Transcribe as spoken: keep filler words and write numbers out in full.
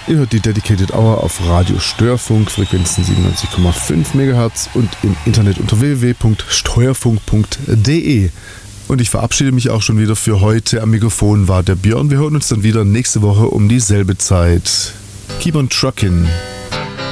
Ihr hört die Dedicated Hour auf Radio Steuerfunk, Frequenzen siebenundneunzig Komma fünf Megahertz und im Internet unter w w w punkt steuerfunk punkt d e. Und ich verabschiede mich auch schon wieder für heute. Am Mikrofon war der Björn. Wir hören uns dann wieder nächste Woche um dieselbe Zeit. Keep on truckin'.